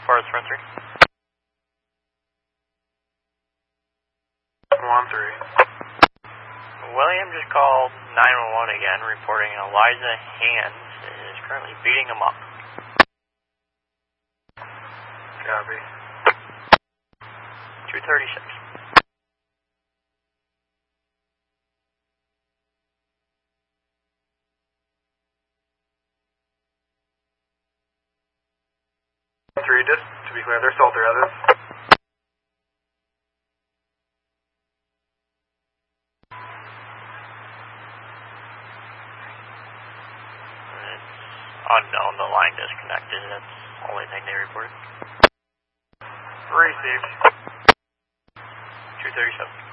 Forest front 3. 1-3. William just called 911 again, reporting Eliza Hands is currently beating him up. Copy. 236. Three, just to be clear, there's still 3 others. It's unknown, the line disconnected, that's the only thing they reported. Received. 237.